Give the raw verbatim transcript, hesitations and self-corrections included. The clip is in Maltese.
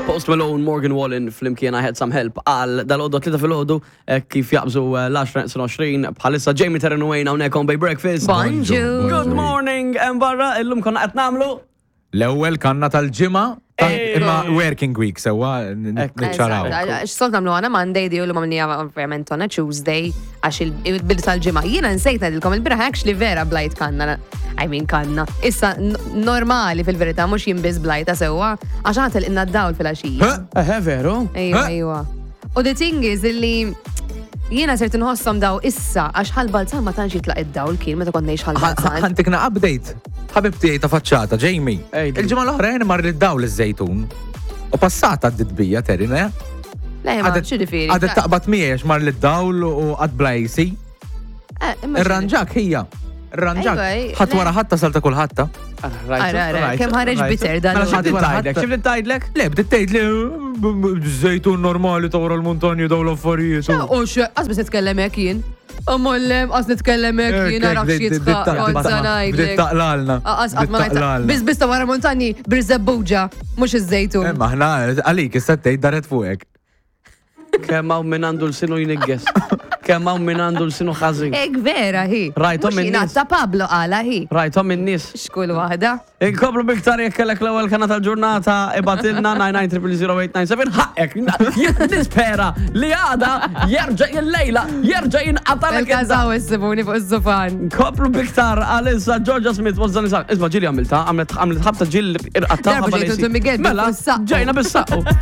Post Malone, Morgan Wallen, flimkien I Had Some Help għal dal-għoddu tlita fil-għoddu kif jaqbżu l-għaxar twenty bħalissa Jamie Terranwayne hawnhekk on Bay Breakfast. Bonjour. Good morning, embarra, illum konna qed nagħmlu L-ewwel kanna tal-ġimgħa imma working week sewwa niċċaraw. X'solt nagħmlu għana Monday di u l-mamnija ovvjament għana Tuesday għax il-bidu tal-ġimgħa. Jiena nsejt ngħidilkom il-biraħ actually vera blajt kanna. I mean kanna. Issa normali fil-verità mhux jinbiż blajta sewwa għax ħadd inna d-dawl fil-għaxija. Eħe veru? Ejwa, ejwa. U the thing is illi jiena sirt inħossom daw issa għax ħal-balzan ma tantx jitlaq id-dawl kien meta kont ngħix ħal-balzan. Ħantikna update. Ħabib tiegħi ta' faċċata, Jamie. Il-ġimgħa l-oħra jien mar id-dawl iż-żejtun. U passata d-dbija terina. Le, ma xiġifieri. Għadet taqbad miegħi għax mar id-dawl u għad blajsi. Ir-ranġak hija. Ir-ranġak. Ħadd wara ħatta salta kull ħatta. Kemm ħareġ bitter dan. X'bdiet tgħidlek? X'bdiet tgħidlek? Le, bdiet tgħidli żejtun normali ta' wara l-muntanju daw l-affarijiet. U x'qas biss nitkellem hekk jien. Amollem, qas nitkellem hekk jien nara x'jitħaq konza ngħidlek. Bdiet taqlalna. Qas qatt ma ngħid. Biss biss ta' wara muntanji bir-żebbuġa mhux iż-żejtun. Imma aħna għalik issa tgħid daret fuqek. Kemm hawn min għandu l-sinu jinigges. Kemm hawn min għandu l-sinu ħażin. Ek vera hi. Rajthom in-nies. Ta' Pablo qala hi. Rajthom in-nies. Xkull waħda. Inkopru biktar jekk kellek l-ewwel kanna tal-ġurnata ibatilna nine nine zero zero zero eight nine seven ħaqek. Nispera li għada jerġa' il-lejla jerġa' jinqatalek. Il-każaw issibuni fuq iż-żufan. Kopru biktar għalissa Georgia Smith ważdan isaq. Isma' ġili għamilta, għamlet ħabta ġil irqatta. Mela, ġejna bis-saqqu.